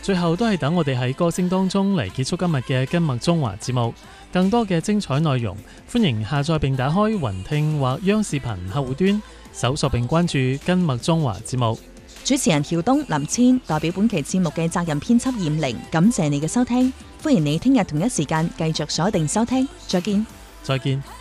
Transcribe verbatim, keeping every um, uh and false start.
最後都係等我哋喺歌聲當中嚟結束今日嘅跟麥中華節目。更多嘅精彩內容，歡迎下載並打開雲聽或央視頻客戶端，搜索並關注跟麥中華節目。 主持人喬東、林千代表本期節目嘅責任編輯嚴玲，感謝你嘅收聽，歡迎你聽日同一時間繼續鎖定收聽，再見。 再見。